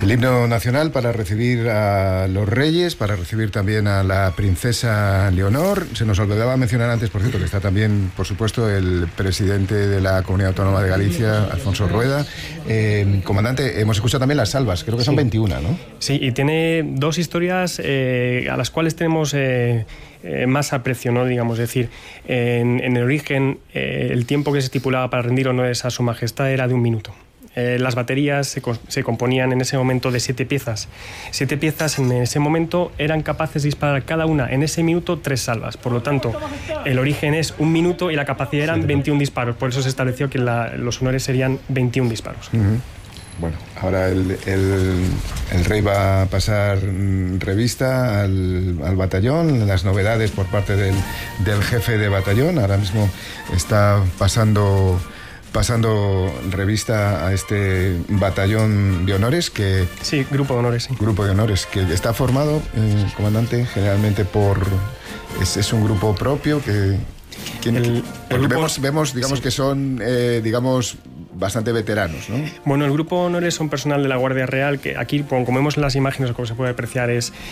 El himno nacional para recibir a los reyes, para recibir también a la princesa Leonor. Se nos olvidaba mencionar antes, por cierto, que está también, por supuesto, el presidente de la Comunidad Autónoma de Galicia, Alfonso Rueda. Comandante, hemos escuchado también las salvas, creo que son 21, ¿no? Sí, y tiene dos historias a las cuales tenemos más aprecio, ¿no? Digamos, es decir, en el origen, el tiempo que se estipulaba para rendir honores a su majestad era de 1 minuto. Las baterías se componían en ese momento de 7 piezas. 7 piezas en ese momento eran capaces de disparar cada una en ese minuto 3 salvas. Por lo tanto, el origen es 1 minuto y la capacidad eran 21 disparos. Por eso se estableció que los honores serían 21 disparos. Bueno, ahora el rey va a pasar revista al batallón, las novedades por parte del jefe de batallón. Ahora mismo está pasando revista a este batallón de honores que... Sí, grupo de honores, sí. Grupo de honores, que está formado, comandante, generalmente es un grupo propio que... Vemos, digamos, que son, bastante veteranos, ¿no? Bueno, el grupo de honores son personal de la Guardia Real, que aquí, como vemos en las imágenes, como se puede apreciar,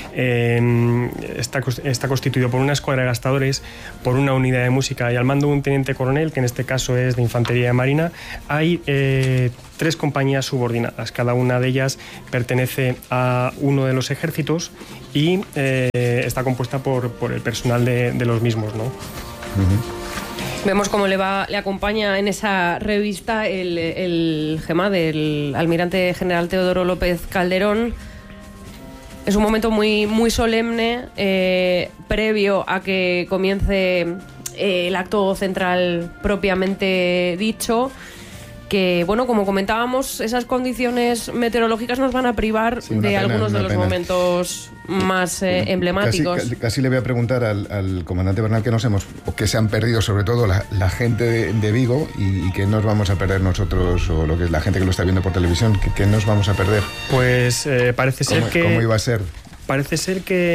está constituido por una escuadra de gastadores, por una unidad de música y al mando de un teniente coronel, que en este caso es de Infantería de Marina. Hay 3 compañías subordinadas, cada una de ellas pertenece a uno de los ejércitos y está compuesta por el personal de los mismos, ¿no? Vemos cómo le acompaña en esa revista el GEMA del almirante general Teodoro López Calderón. Es un momento muy, muy solemne, previo a que comience el acto central propiamente dicho, que, bueno, como comentábamos, esas condiciones meteorológicas nos van a privar de algunos de los momentos más emblemáticos. Casi le voy a preguntar al comandante Bernal que se han perdido, sobre todo la gente de Vigo, y que nos vamos a perder nosotros, o lo que es la gente que lo está viendo por televisión, que nos vamos a perder. Pues parece ser que... ¿Cómo iba a ser? Parece ser que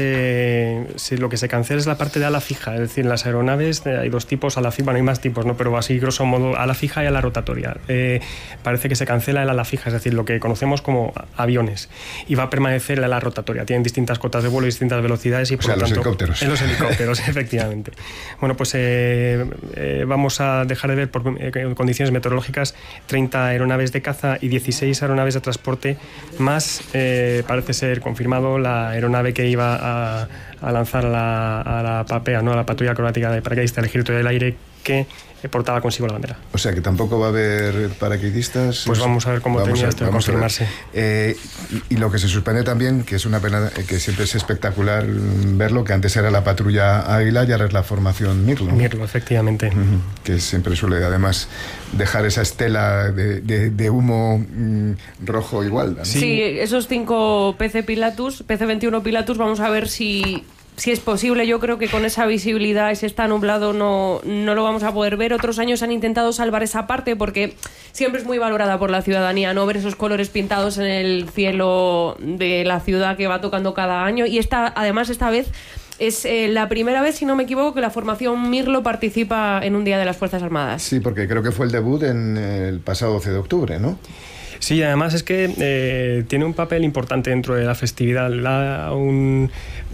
lo que se cancela es la parte de ala fija, es decir, en las aeronaves hay 2 tipos, ala fija, bueno, hay más tipos, ¿no? Pero así, grosso modo, ala fija y ala rotatoria. Parece que se cancela el ala fija, es decir, lo que conocemos como aviones, y va a permanecer el ala rotatoria. Tienen distintas cotas de vuelo y distintas velocidades y, por lo tanto... los helicópteros. En los helicópteros, efectivamente. Bueno, pues vamos a dejar de ver por condiciones meteorológicas 30 aeronaves de caza y 16 aeronaves de transporte, más parece ser confirmado la aeronave que iba a lanzar a la PAPEA, ¿no? A la patrulla acrobática de paracaidistas del Ejército del Aire, que portaba consigo la bandera. O sea que tampoco va a haber paracaidistas. Pues vamos a ver cómo termina esto de confirmarse. Y lo que se suspende también, que es una pena, que siempre es espectacular verlo, que antes era la patrulla Águila y ahora es la formación Mirlo. Mirlo, efectivamente. Que siempre suele además dejar esa estela de humo rojo igual, ¿no? Sí, esos 5 PC-21 Pilatus, vamos a ver si es posible. Yo creo que con esa visibilidad y si está nublado no lo vamos a poder ver. Otros años han intentado salvar esa parte porque siempre es muy valorada por la ciudadanía, ¿no? Ver esos colores pintados en el cielo de la ciudad que va tocando cada año. Y además esta vez es la primera vez, si no me equivoco, que la formación Mirlo participa en un Día de las Fuerzas Armadas. Sí, porque creo que fue el debut en el pasado 12 de octubre, ¿no? Sí, además es que tiene un papel importante dentro de la festividad, un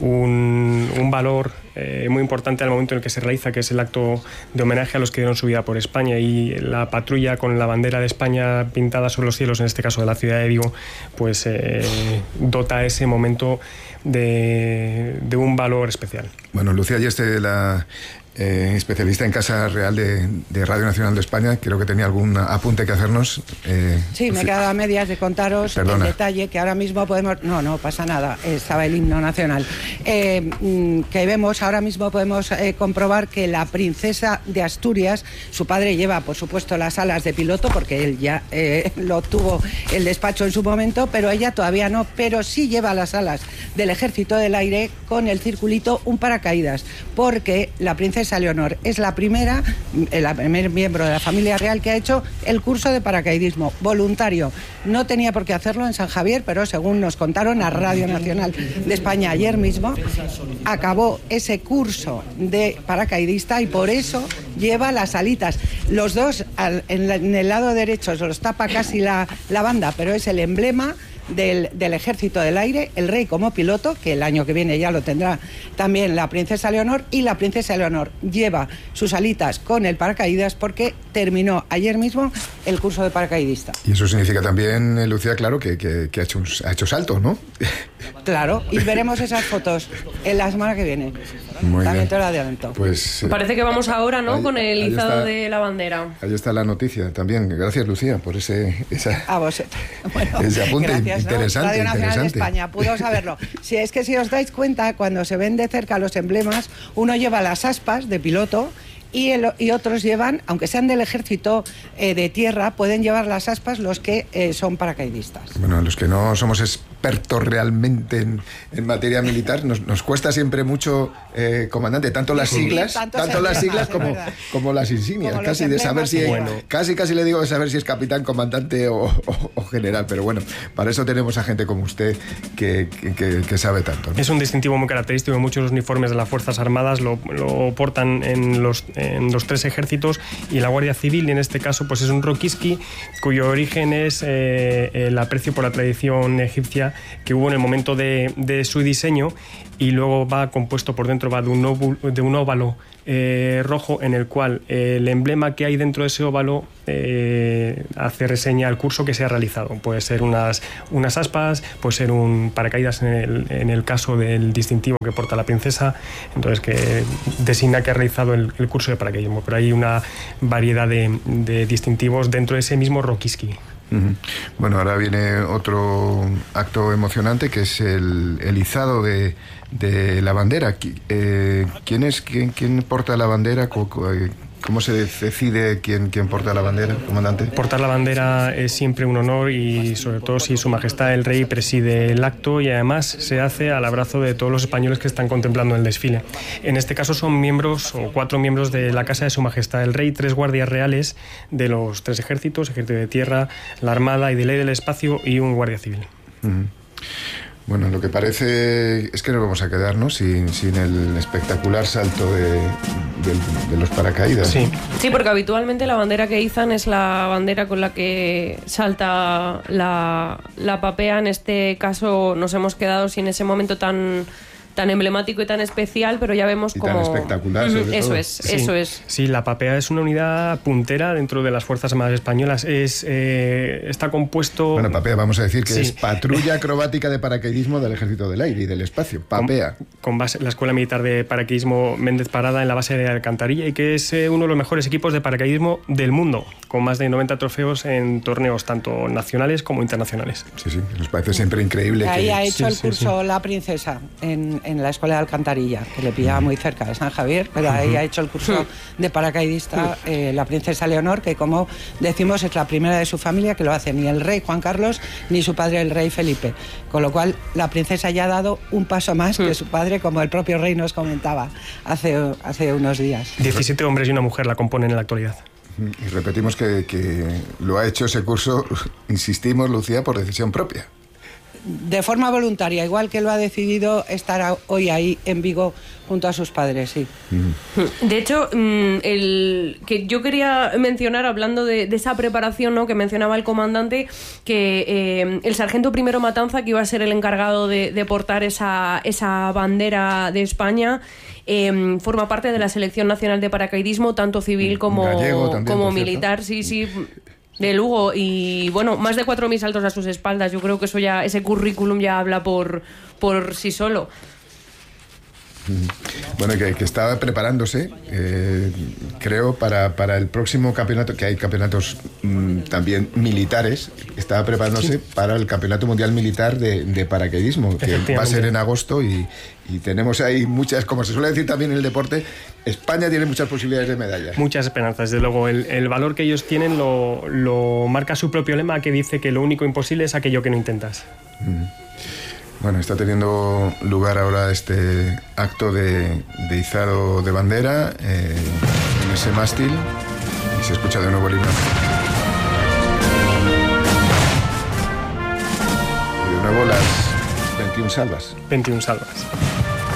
valor muy importante al momento en el que se realiza, que es el acto de homenaje a los que dieron su vida por España, y la patrulla con la bandera de España pintada sobre los cielos, en este caso de la ciudad de Vigo, pues dota ese momento de un valor especial. Bueno, Lucía Yeste, la especialista en Casa Real de Radio Nacional de España, creo que tenía algún apunte que hacernos. Sí, me he quedado a medias de contaros en detalle que ahora mismo podemos... No pasa nada, estaba el himno nacional. Que vemos, ahora mismo podemos comprobar que la princesa de Asturias, su padre lleva, por supuesto, las alas de piloto, porque él ya lo obtuvo el despacho en su momento, pero ella todavía no, pero sí lleva las alas del Ejército del Aire con el circulito, un paracaídas, porque la princesa Leonor es el primer miembro de la familia real que ha hecho el curso de paracaidismo voluntario. No tenía por qué hacerlo en San Javier, pero según nos contaron a Radio Nacional de España ayer mismo, acabó ese curso de paracaidista y por eso lleva las alitas. Los dos en el lado derecho se los tapa casi la banda, pero es el emblema del Ejército del Aire, el rey como piloto, que el año que viene ya lo tendrá también la princesa Leonor, y la princesa Leonor lleva sus alitas con el paracaídas porque terminó ayer mismo el curso de paracaidista. Y eso significa también, Lucía, claro, que ha hecho salto, ¿no? Claro, y veremos esas fotos en la semana que viene. Muy también bien. te lo adelanto. Pues, parece que vamos ahora, ¿no? Ahí, con el ahí izado está, de la bandera. Ahí está la noticia también. Gracias, Lucía, por ese apunte. Gracias, interesante. Radio Nacional interesante. de España, pudo saberlo. Si es que si os dais cuenta, cuando se ven de cerca los emblemas, uno lleva las aspas de piloto y otros llevan, aunque sean del ejército de tierra, pueden llevar las aspas los que son paracaidistas. Bueno, los que no somos expertos realmente en materia militar, nos cuesta siempre mucho, comandante, tanto las siglas, como las insignias, como casi de saber si casi le digo de saber si es capitán, comandante o general, pero bueno, para eso tenemos a gente como usted que sabe tanto, ¿no? Es un distintivo muy característico, muchos uniformes de las Fuerzas Armadas lo portan en los 3 ejércitos, y la Guardia Civil, y en este caso pues es un Rokiski, cuyo origen es el aprecio por la tradición egipcia que hubo en el momento de su diseño, y luego va compuesto por dentro, va de un óvalo rojo, en el cual el emblema que hay dentro de ese óvalo hace reseña al curso que se ha realizado. Puede ser unas aspas, puede ser un paracaídas en el caso del distintivo que porta la princesa, entonces que designa que ha realizado el curso de paracaidismo, pero hay una variedad de distintivos dentro de ese mismo Rokiski. Bueno, ahora viene otro acto emocionante, que es el izado de la bandera. ¿Quién porta la bandera? ¿Cómo se decide quién porta la bandera, comandante? Portar la bandera es siempre un honor, y sobre todo si Su Majestad el Rey preside el acto, y además se hace al abrazo de todos los españoles que están contemplando el desfile. En este caso son 4 miembros de la Casa de Su Majestad el Rey, 3 guardias reales de los 3 ejércitos, Ejército de Tierra, la Armada y de Ley del Espacio, y un guardia civil. Bueno, lo que parece es que nos vamos a quedarnos sin el espectacular salto de los paracaídas. Sí, porque habitualmente la bandera que izan es la bandera con la que salta la papea. En este caso nos hemos quedado sin ese momento tan emblemático y tan especial, pero ya vemos y como... tan espectacular, sobre todo. Eso es. Sí, la papea es una unidad puntera dentro de las Fuerzas Armadas Españolas. Está compuesto... Bueno, papea, vamos a decir que es Patrulla Acrobática de Paracaidismo del Ejército del Aire y del Espacio, papea. Con base la Escuela Militar de Paracaidismo Méndez Parada en la base de Alcantarilla, y que es uno de los mejores equipos de paracaidismo del mundo, con más de 90 trofeos en torneos tanto nacionales como internacionales. Sí, nos parece siempre increíble. Ahí ha hecho el curso la princesa en la Escuela de Alcantarilla, que le pillaba muy cerca de San Javier, pero ahí ha hecho el curso de paracaidista la princesa Leonor, que, como decimos, es la primera de su familia que lo hace, ni el rey Juan Carlos ni su padre el rey Felipe, con lo cual la princesa ya ha dado un paso más que su padre, como el propio rey nos comentaba hace unos días. 17 hombres y una mujer la componen en la actualidad. Y repetimos que lo ha hecho ese curso, insistimos, Lucía, por decisión propia. De forma voluntaria, igual que lo ha decidido estar hoy ahí en Vigo junto a sus padres, sí. De hecho, que yo quería mencionar, hablando de esa preparación, ¿no?, que mencionaba el comandante, que el sargento primero Matanza, que iba a ser el encargado de portar esa bandera de España, forma parte de la Selección Nacional de Paracaidismo, tanto civil como militar, sí, de Lugo, y bueno, más de 4.000 saltos a sus espaldas. Yo creo que eso ya, ese currículum ya habla por sí solo. Bueno, que estaba preparándose, creo, para el próximo campeonato, que hay campeonatos también militares, estaba preparándose para el Campeonato Mundial Militar de Paracaidismo, que va a ser en agosto, y tenemos ahí muchas, como se suele decir también en el deporte, España tiene muchas posibilidades de medallas. Muchas esperanzas, desde luego. El valor que ellos tienen lo marca su propio lema, que dice que lo único imposible es aquello que no intentas. Bueno, está teniendo lugar ahora este acto de izado de bandera en ese mástil, y se escucha de nuevo el himno. Y de nuevo las 21 salvas. 21 salvas.